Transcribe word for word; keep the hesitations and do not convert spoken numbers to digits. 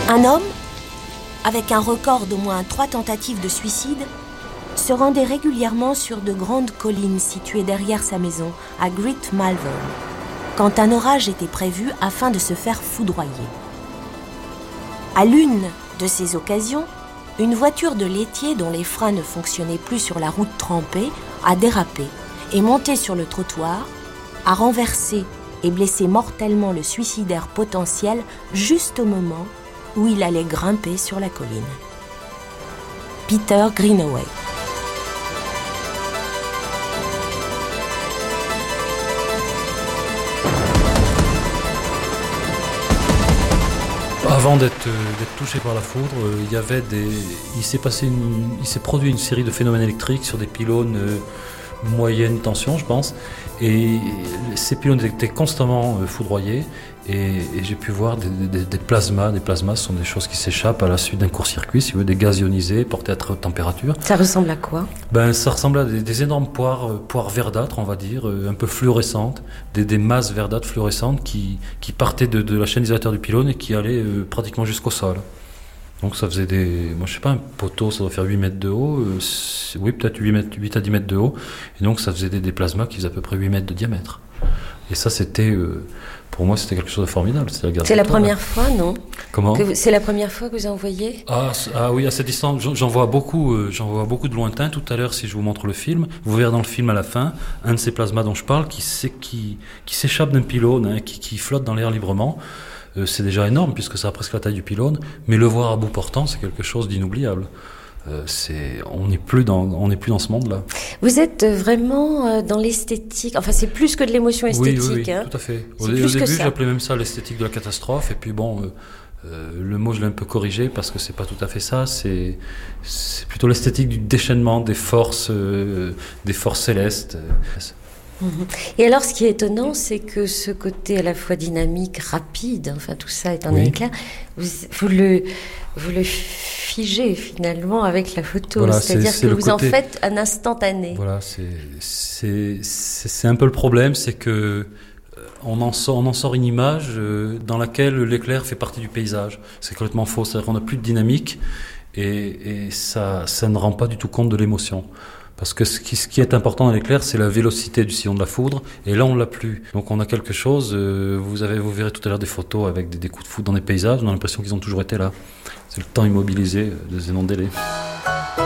Un homme, avec un record d'au moins trois tentatives de suicide, se rendait régulièrement sur de grandes collines situées derrière sa maison, à Great Malvern, quand un orage était prévu afin de se faire foudroyer. À l'une de ces occasions, une voiture de laitier dont les freins ne fonctionnaient plus sur la route trempée a dérapé et monté sur le trottoir, a renversé et blessé mortellement le suicidaire potentiel juste au moment où il allait grimper sur la colline. Peter Greenaway. Avant d'être, d'être touché par la foudre, il y avait des, il s'est passé une, il s'est produit une série de phénomènes électriques sur des pylônes euh, moyenne tension, je pense, et ces pylônes étaient constamment euh, foudroyés, et, et j'ai pu voir des, des, des plasmas. Des plasmas sont des choses qui s'échappent à la suite d'un court-circuit, si vous voulez, des gaz ionisés portés à très haute température. Ça ressemble à quoi ? Ben, ça ressemble à des, des énormes poires, euh, poires verdâtres, on va dire, euh, un peu fluorescentes, des, des masses verdâtres fluorescentes qui, qui partaient de, de la chaîne isolateur du pylône et qui allaient euh, pratiquement jusqu'au sol. Donc ça faisait des... Moi je sais pas, un poteau ça doit faire huit mètres de haut, euh, oui peut-être huit, mètres, huit à dix mètres de haut, et donc ça faisait des, des plasmas qui faisaient à peu près huit mètres de diamètre. Et ça c'était, euh, pour moi c'était quelque chose de formidable. C'était la, c'est la première fois, non ? Comment ? que vous, C'est la première fois que vous en voyez ? ah, ah oui, à cette distance, j'en, j'en vois beaucoup, euh, j'en vois beaucoup de lointain. Tout à l'heure, si je vous montre le film, vous verrez dans le film à la fin, un de ces plasmas dont je parle qui, qui, qui s'échappe d'un pylône, hein, qui, qui flotte dans l'air librement. Euh, c'est déjà énorme puisque ça a presque la taille du pylône, mais le voir à bout portant, c'est quelque chose d'inoubliable. Euh, c'est, on n'est plus dans, on n'est plus dans ce monde-là. Vous êtes vraiment dans l'esthétique. Enfin, c'est plus que de l'émotion esthétique. Oui, oui, oui, hein. Tout à fait. Au, C'est au plus début, que ça. j'appelais même ça l'esthétique de la catastrophe. Et puis bon, euh, euh, le mot je l'ai un peu corrigé parce que c'est pas tout à fait ça. C'est, c'est plutôt l'esthétique du déchaînement des forces, euh, des forces célestes. Et alors, ce qui est étonnant, c'est que ce côté à la fois dynamique, rapide, enfin tout ça est un oui. éclair, vous, vous, le, vous le figez finalement avec la photo, voilà, c'est-à-dire c'est, c'est que vous côté... en faites un instantané. Voilà, c'est, c'est, c'est, c'est un peu le problème, c'est que on en sort, on en sort une image euh, dans laquelle l'éclair fait partie du paysage. C'est complètement faux, c'est-à-dire qu'on n'a plus de dynamique et, et ça, ça ne rend pas du tout compte de l'émotion. Parce que ce qui, ce qui est important dans l'éclair, c'est la vélocité du sillon de la foudre, et là on l'a plus. Donc on a quelque chose, euh, vous, avez, vous verrez tout à l'heure des photos avec des, des coups de foudre dans des paysages, on a l'impression qu'ils ont toujours été là. C'est le temps immobilisé de ces non-délais.